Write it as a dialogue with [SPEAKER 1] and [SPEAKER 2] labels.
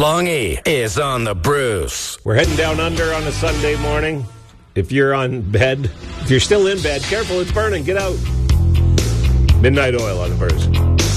[SPEAKER 1] Longy is on the Bruce.
[SPEAKER 2] We're heading down under on a Sunday morning. If you're on bed, if you're still in bed, careful, it's burning. Get out. Midnight Oil on the Bruce.